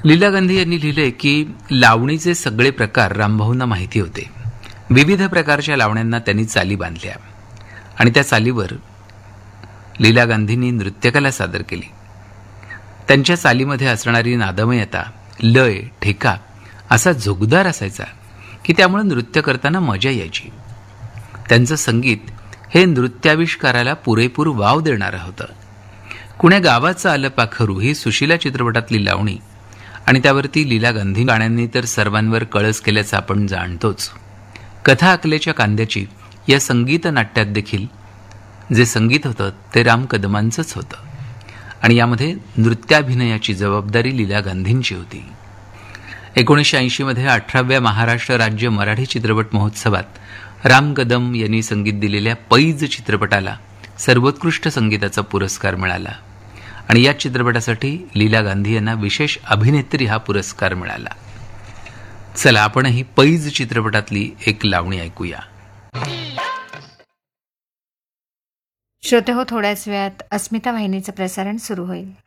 लीला गांधी यांनी लिहिलंय की लावणीचे सगळे प्रकार रामभाऊंना माहिती होते. विविध प्रकारच्या लावण्यांना त्यांनी चाली बांधल्या आणि त्या चालीवर लीला गांधींनी नृत्यकला सादर केली. त्यांच्या चालीमध्ये असणारी नादमयता, लय, ठेका असा जोगदार असायचा की त्यामुळे नृत्य करताना मजा यायची. त्यांचं संगीत हे नृत्याविष्काराला पुरेपूर वाव देणारं होतं. कुण्या गावाचं आलं पाखरू ही सुशीला चित्रपटातली लावणी आणि त्यावरती लीला गांधी गाण्यांनी तर सर्वांवर कळस केल्याचं आपण जाणतोच. कथा अकलेच्या कांद्याची या संगीत नाट्यात देखील जे संगीत होतं ते राम कदमांचंच होतं आणि यामध्ये नृत्याभिनयाची जबाबदारी लीला गांधींची होती. 1980 मध्ये 18व्या महाराष्ट्र राज्य मराठी चित्रपट महोत्सवात राम कदम यांनी संगीत दिलेल्या पैज चित्रपटाला सर्वोत्कृष्ट संगीताचा पुरस्कार मिळाला आणि या चित्रपटासाठी लीला गांधी यांना विशेष अभिनेत्री हा पुरस्कार मिळाला. चला आपणही पैज चित्रपटातली एक लावणी ऐकूया. श्रोते हो, थोड्याच वेळात अस्मिता वाहिनीचं प्रसारण सुरू होईल.